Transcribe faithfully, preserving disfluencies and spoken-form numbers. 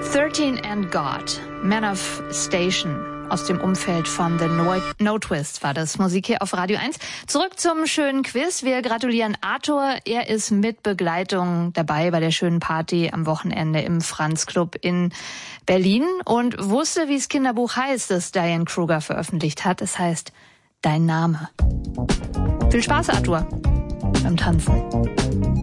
thirteen and God, Man of Station. Aus dem Umfeld von The No, no Twist war das Musik hier auf Radio eins. Zurück zum schönen Quiz. Wir gratulieren Arthur. Er ist mit Begleitung dabei bei der schönen Party am Wochenende im Franz Club in Berlin und wusste, wie das Kinderbuch heißt, das Diane Kruger veröffentlicht hat. Es heißt Dein Name. Viel Spaß, Arthur, beim Tanzen.